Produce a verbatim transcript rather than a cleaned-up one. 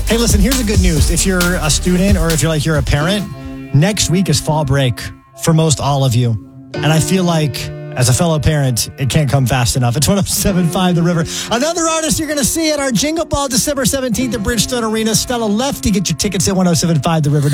Hey, listen, here's the good news. If you're a student or if you're like you're a parent, next week is fall break for most all of you. And I feel like, as a fellow parent, it can't come fast enough. It's one oh seven point five The River. Another artist you're going to see at our Jingle Ball December seventeenth at Bridgestone Arena, Stella Lefty. Get your tickets at ten seventy-five the river.